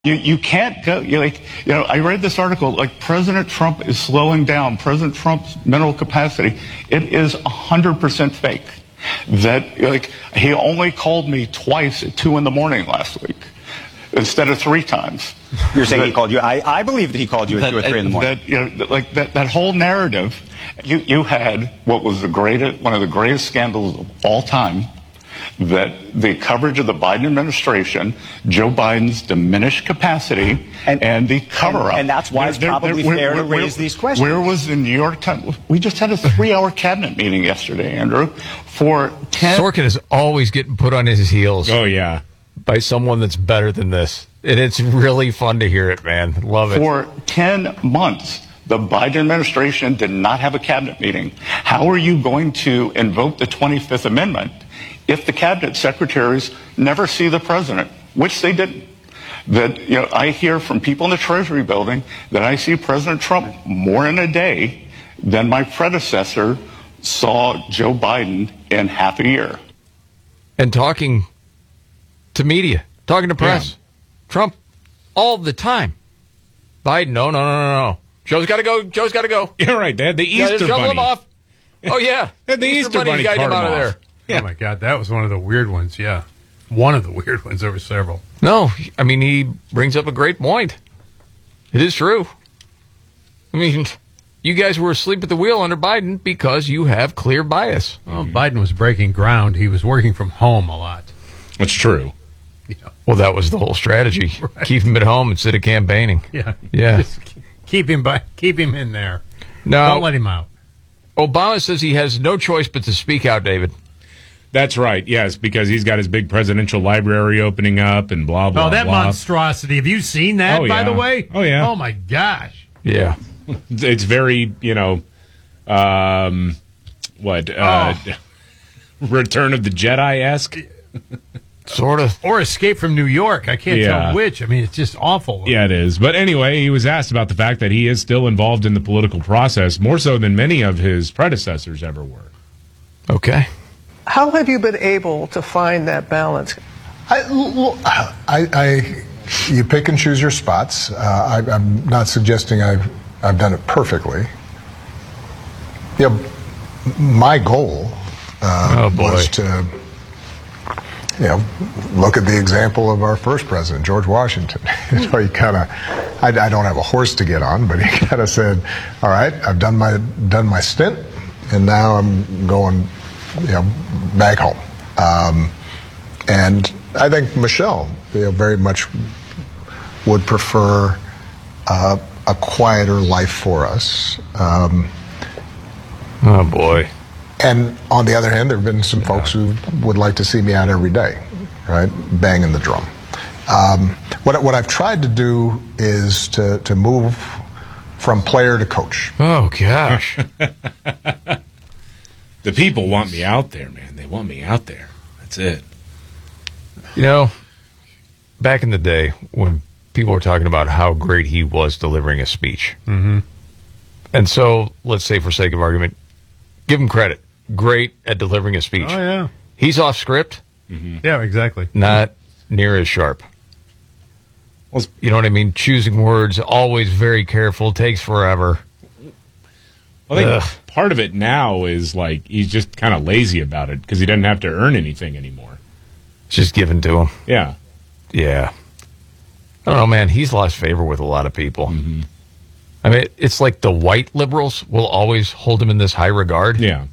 You can't go, I read this article, like President Trump is slowing down, President Trump's mental capacity. It is 100% fake. That, he only called me twice at 2 a.m. last week instead of 3 times. You're saying he called you? I believe that he called you at 2 or 3 in the morning. That whole narrative, you had what was one of the greatest scandals of all time, that the coverage of the Biden administration, Joe Biden's diminished capacity, and the cover-up. And that's why it's probably fair to raise these questions. Where was the New York Times? We just had a 3-hour cabinet meeting yesterday, Andrew, for 10... Sorkin is always getting put on his heels. Oh, yeah. By someone that's better than this. And it's really fun to hear it, man. Love it. For 10 months, the Biden administration did not have a cabinet meeting. How are you going to invoke the 25th Amendment if the cabinet secretaries never see the president, which they didn't? That, I hear from people in the Treasury building that I see President Trump more in a day than my predecessor saw Joe Biden in half a year. And talking to media, talking to press. Yeah. Trump all the time. Biden, no. Joe's got to go. Joe's got to go. You're right, Dad. The Easter Bunny. Him off. Oh, yeah. The Easter Bunny got him out of there. Yeah. Oh, my God. That was one of the weird ones. Yeah. One of the weird ones. There were several. No, I mean, he brings up a great point. It is true. I mean, you guys were asleep at the wheel under Biden because you have clear bias. Well, Biden was breaking ground. He was working from home a lot. That's true. Yeah. Well, that was the whole strategy. Right. Keep him at home instead of campaigning. Yeah. Just keep him in there. No, don't let him out. Obama says he has no choice but to speak out, David. That's right, yes, because he's got his big presidential library opening up and blah, blah, blah. Oh, that monstrosity. Have you seen that, by the way? Oh, yeah. Oh, my gosh. Yeah. It's very, Return of the Jedi-esque? Sort of. Or Escape from New York. I can't tell which. I mean, it's just awful. Yeah, it is. But anyway, he was asked about the fact that he is still involved in the political process, more so than many of his predecessors ever were. Okay. How have you been able to find that balance? You pick and choose your spots. I'm not suggesting I've done it perfectly. My goal was to look at the example of our first president, George Washington. He kind of, I don't have a horse to get on, but he kind of said, "All right, I've done my stint, and now I'm going, back home." And I think Michelle, very much would prefer a quieter life for us. Oh boy. And on the other hand, there have been some folks who would like to see me out every day, right, banging the drum. What I've tried to do is to move from player to coach. Oh, gosh. The people want me out there, man. They want me out there. That's it. Back in the day when people were talking about how great he was delivering a speech. Mm-hmm. And so, let's say for sake of argument, give him credit. Great at delivering a speech. Oh, yeah. He's off script. Mm-hmm. Yeah, exactly. Not near as sharp. Well, you know what I mean? Choosing words, always very careful, takes forever. I think part of it now is like he's just kind of lazy about it because he doesn't have to earn anything anymore. It's just given to him. Yeah. Yeah. I don't know, man. He's lost favor with a lot of people. Mm-hmm. I mean, it's like the white liberals will always hold him in this high regard. Yeah.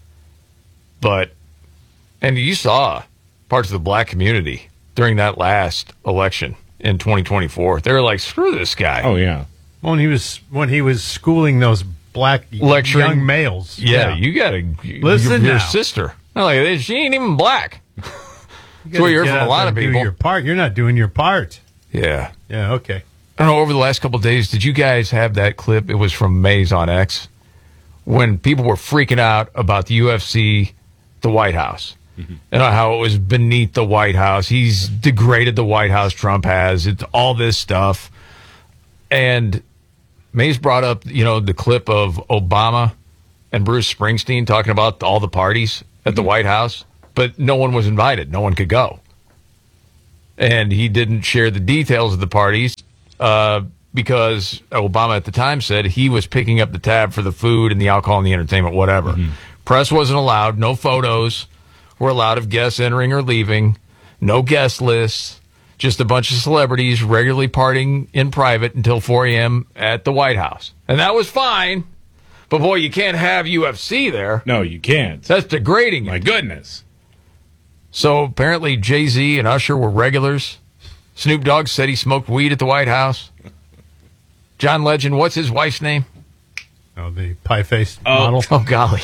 And you saw parts of the black community during that last election in 2024. They were like, screw this guy. Oh, yeah. When he was schooling those black young males. Yeah, you got to listen your sister. Like, she ain't even black. That's what you hear from a lot of people. Do your part. You're not doing your part. Yeah. Yeah, okay. I don't know, over the last couple of days, did you guys have that clip? It was from Mays on X when people were freaking out about the UFC, the White House, and how it was beneath the White House. He's degraded the White House, Trump has. It's all this stuff. And Mays brought up, the clip of Obama and Bruce Springsteen talking about all the parties at the White House, but no one was invited. No one could go. and he didn't share the details of the parties because Obama at the time said he was picking up the tab for the food and the alcohol and the entertainment, whatever. Mm-hmm. Press wasn't allowed. No photos were allowed of guests entering or leaving. No guest lists. Just a bunch of celebrities regularly partying in private until 4 a.m. at the White House. And that was fine. But, boy, you can't have UFC there. No, you can't. That's degrading. My goodness. So, apparently, Jay-Z and Usher were regulars. Snoop Dogg said he smoked weed at the White House. John Legend, what's his wife's name? Oh, the pie-faced model. Oh, golly.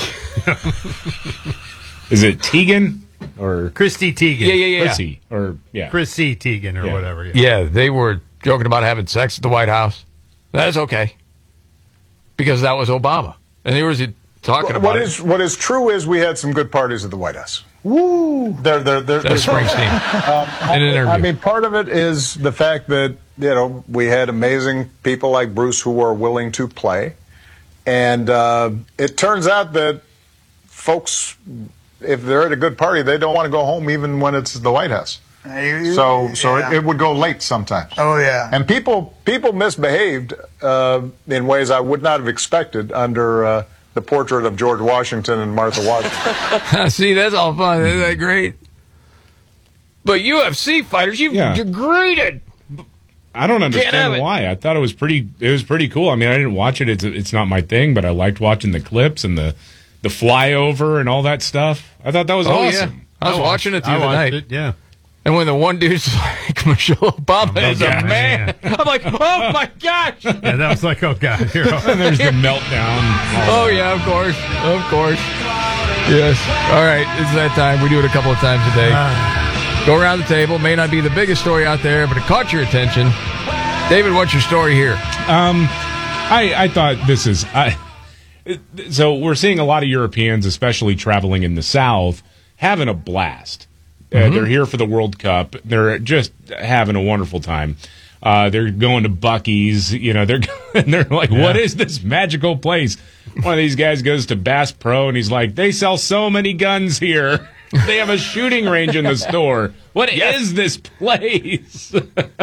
Is it Teigen? Or Chrissy Teigen. Yeah. Chrissy, or Chrissy Teigen or whatever. Yeah, they were joking about having sex at the White House. That's okay. Because that was Obama. And they were talking about it. What is true is we had some good parties at the White House. Woo! That's Springsteen. In an interview. I mean, part of it is the fact that, we had amazing people like Bruce who were willing to play. And it turns out that folks, if they're at a good party, they don't want to go home even when it's the White House. It would go late sometimes. Oh, yeah. And people misbehaved in ways I would not have expected under the portrait of George Washington and Martha Washington. See, that's all fun. Isn't that great? But UFC fighters, you've degraded. I don't understand why. I thought it was pretty cool. I mean, I didn't watch it. It's not my thing, but I liked watching the clips and the flyover and all that stuff. I thought that was awesome. Yeah. I was watching it the other night. Yeah. And when the one dude's like, Michelle Obama is a man, I'm like, oh my gosh. Yeah, that was like, oh God. Here. And there's the meltdown. Oh, yeah, of course. Yes. All right, it's that time. We do it a couple of times a day. Go around the table. May not be the biggest story out there, but it caught your attention. David, what's your story here? I thought this is... So we're seeing a lot of Europeans, especially traveling in the South, having a blast. They're here for the World Cup. They're just having a wonderful time. They're going to Buc-ee's. They're like, what is this magical place? One of these guys goes to Bass Pro, and he's like, they sell so many guns here. They have a shooting range in the store. What is this place?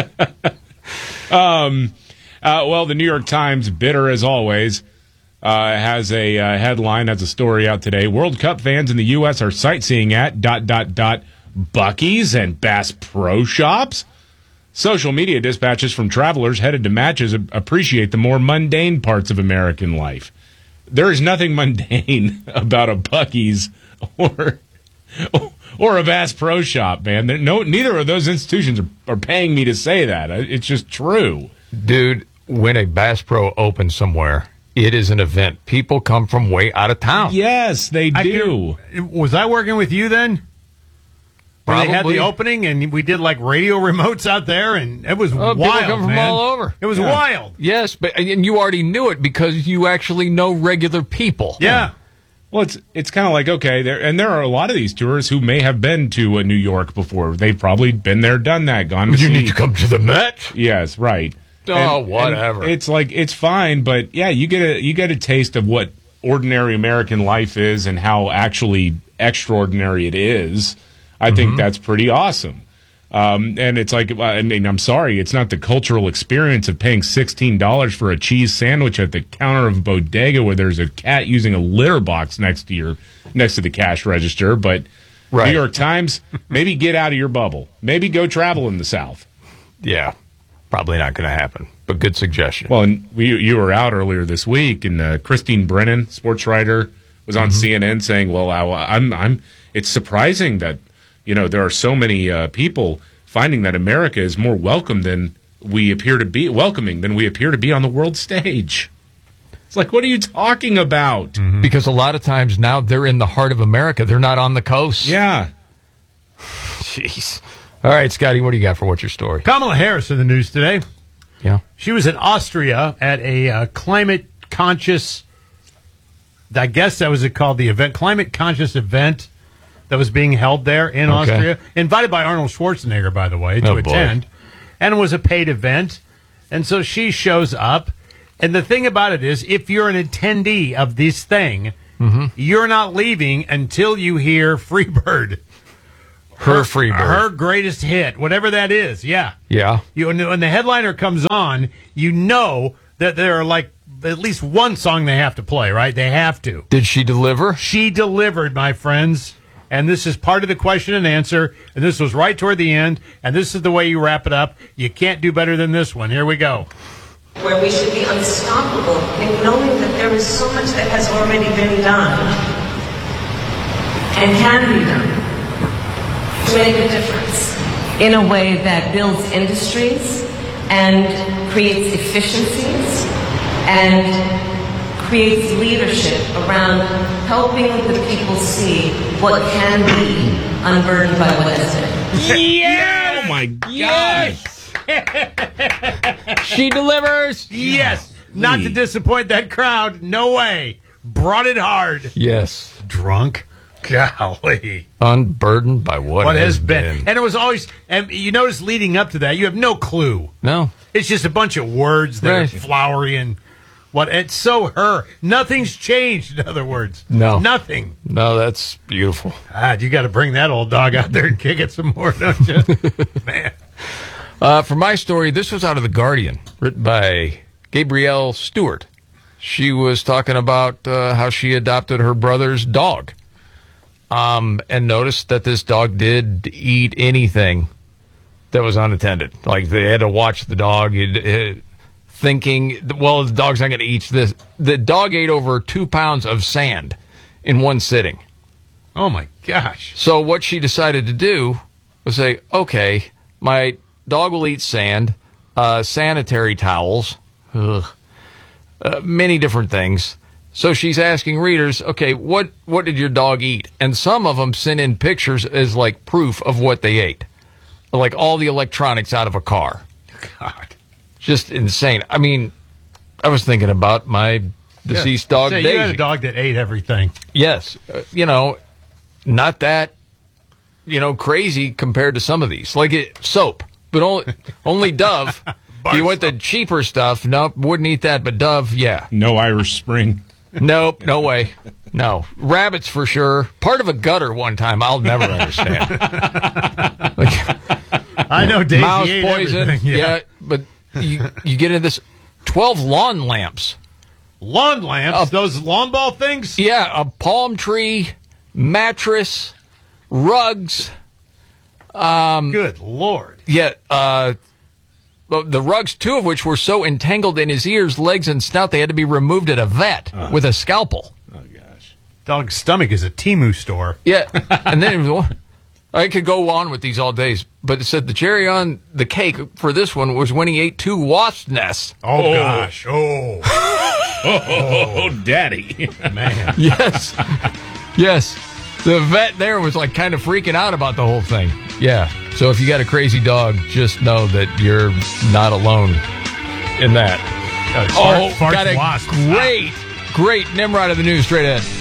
Well, the New York Times, bitter as always, has a headline, has a story out today. World Cup fans in the U.S. are sightseeing at ... Buc-ee's and Bass Pro Shops. Social media dispatches from travelers headed to matches appreciate the more mundane parts of American life. There is nothing mundane about a Buc-ee's or a Bass Pro Shop, man. Neither of those institutions are paying me to say that. It's just true. Dude, when a Bass Pro opens somewhere, it is an event. People come from way out of town. Yes, they do. Was I working with you then? When they had the opening, and we did like radio remotes out there, and it was wild. People come from all over. It was wild. Yes, and you already knew it because you actually know regular people. Yeah. Well, it's kind of like, okay, there are a lot of these tourists who may have been to New York before. They've probably been there, done that, gone to see. You need to come to the Met? Yes, right. Oh, whatever. And it's like, it's fine, but yeah, you get a taste of what ordinary American life is and how actually extraordinary it is. I think that's pretty awesome. And it's like, I mean, I'm sorry, it's not the cultural experience of paying $16 for a cheese sandwich at the counter of a bodega where there's a cat using a litter box next to the cash register. But New York Times, maybe get out of your bubble. Maybe go travel in the South. Yeah, probably not going to happen. But good suggestion. Well, and you were out earlier this week, and Christine Brennan, sports writer, was on CNN saying, "Well, it's surprising that." There are so many people finding that America is more welcoming than we appear to be on the world stage. It's like, what are you talking about? Mm-hmm. Because a lot of times now they're in the heart of America. They're not on the coast. Yeah. Jeez. All right, Scotty, what do you got for what's your story? Kamala Harris in the news today. Yeah. She was in Austria at a climate conscious, I guess that was called the event, climate conscious event that was being held there in Austria, invited by Arnold Schwarzenegger, by the way, to attend. And it was a paid event. And so she shows up. And the thing about it is, if you're an attendee of this thing, you're not leaving until you hear Free Bird Her Free Bird. Her greatest hit, whatever that is. Yeah. Yeah. When the headliner comes on, you know that there are like at least one song they have to play, right? They have to. Did she deliver? She delivered, my friends. And this is part of the question and answer. And this was right toward the end. And this is the way you wrap it up. You can't do better than this one. Here we go. Where we should be unstoppable in knowing that there is so much that has already been done and can be done to make a difference in a way that builds industries and creates efficiencies and creates leadership around helping the people see what can be unburdened by what has been. Yes! Oh my gosh. Yes! She delivers. Yes. Not to disappoint that crowd. No way. Brought it hard. Yes. Drunk. Golly. Unburdened by what has been. And it was always, and you notice leading up to that, you have no clue. No. It's just a bunch of words that are flowery and what. It's so her. Nothing's changed, in other words. No. Nothing. No, that's beautiful. God, you got to bring that old dog out there and kick it some more, don't you? Man. For my story, this was out of The Guardian, written by Gabrielle Stewart. She was talking about how she adopted her brother's dog. And noticed that this dog did eat anything that was unattended. Like, they had to watch the dog, thinking, well, the dog's not going to eat this. The dog ate over 2 pounds of sand in one sitting. Oh, my gosh. So what she decided to do was say, okay, my dog will eat sand, sanitary towels, many different things. So she's asking readers, okay, what did your dog eat? And some of them sent in pictures as like proof of what they ate. Like all the electronics out of a car. God. Just insane. I mean, I was thinking about my deceased dog, Daisy. You had a dog that ate everything. Yes. Not that, crazy compared to some of these. Like soap, but only Dove. If you want the cheaper stuff, nope, wouldn't eat that, but Dove, yeah. No Irish Spring. Nope, no way. No. Rabbits for sure. Part of a gutter one time, I'll never understand. I know Daisy mouse ate poison. everything. Yeah, but you get into this 12 lawn lamps. Lawn lamps? Those lawn ball things? Yeah, a palm tree, mattress, rugs. Good Lord. Yeah, the rugs, 2 of which were so entangled in his ears, legs, and snout, they had to be removed at a vet with a scalpel. Oh, gosh. Dog's stomach is a Temu store. Yeah, and then I could go on with these all days, but it said the cherry on the cake for this one was when he ate 2 wasp nests. Oh, gosh. Oh. Oh, daddy. Man. Yes. Yes. The vet there was like kind of freaking out about the whole thing. Yeah. So if you got a crazy dog, just know that you're not alone in that. Got a great Nimrod of the news straight ahead.